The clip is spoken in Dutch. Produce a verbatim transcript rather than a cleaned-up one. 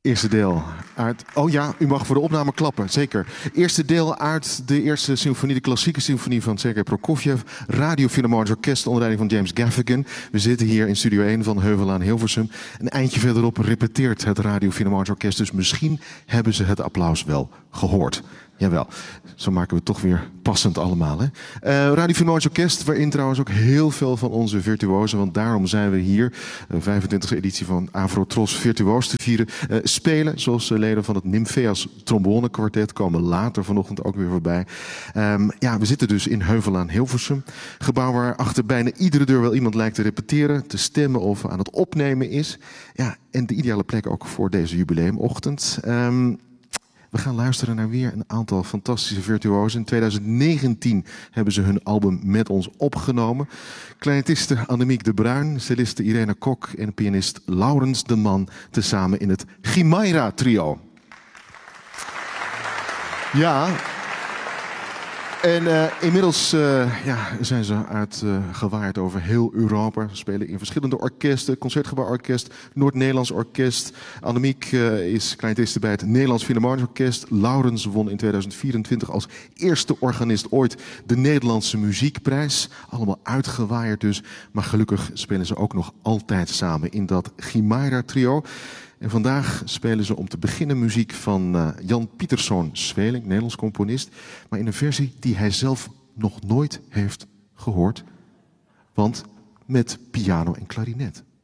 Eerste deel uit... Oh ja, u mag voor de opname klappen, zeker. Eerste deel uit de eerste symfonie, de klassieke symfonie van Sergei Prokofjev. Radio Philharmonisch Orkest onder leiding van James Gaffigan. We zitten hier in Studio één van Heuvel Hilversum. Een eindje verderop repeteert het Radio Philharmonisch Orkest. Dus misschien hebben ze het applaus wel gehoord. Jawel, zo maken we het toch weer passend allemaal. Hè? Uh, Radio Philharmonisch Orkest, waarin trouwens ook heel veel van onze virtuozen, want daarom zijn we hier, de vijfentwintigste editie van Afro-Tros Virtuoos te vieren, uh, spelen. Zoals uh, leden van het Nymphaeus Trombone Quartet komen later vanochtend ook weer voorbij. Um, ja, we zitten dus in Heuvel aan Hilversum. Gebouw waar achter bijna iedere deur wel iemand lijkt te repeteren, te stemmen of aan het opnemen is. Ja, en de ideale plek ook voor deze jubileumochtend. Um, We gaan luisteren naar weer een aantal fantastische virtuosen. In twintig negentien hebben ze hun album met ons opgenomen. Clarinetiste Annemiek de Bruin, celliste Irene Kok en pianist Laurens de Man tezamen in het Chimaira Trio. Ja... En uh, inmiddels uh, ja, zijn ze uitgewaaid uh, over heel Europa. Ze spelen in verschillende orkesten. Concertgebouworkest, Noord-Nederlands Orkest. Annemiek uh, is clarinetiste bij het Nederlands Philharmonisch Orkest. Laurens won in tweeduizend vierentwintig als eerste organist ooit de Nederlandse Muziekprijs. Allemaal uitgewaaid dus. Maar gelukkig spelen ze ook nog altijd samen in dat Chimaira Trio. En vandaag spelen ze om te beginnen muziek van uh, Jan Pieterszoon Sweelinck, Nederlands componist. Maar in een versie die hij zelf nog nooit heeft gehoord. Want met piano en klarinet.